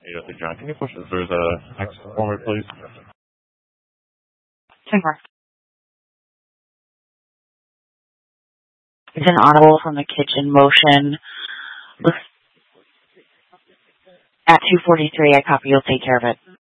803 John, can you push this through the next forward, please? 10-4. It's an audible from the kitchen motion. At 2:43, I copy. You'll take care of it.